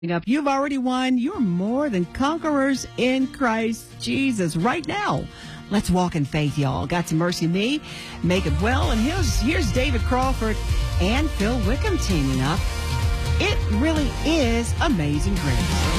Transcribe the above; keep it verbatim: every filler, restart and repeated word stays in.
Up, you've already won. You're more than conquerors in Christ Jesus. Right now, let's walk in faith, y'all. Got to Mercy Me, Make It Well, and here's here's David Crawford and Phil Wickham teaming up. It really is Amazing Grace.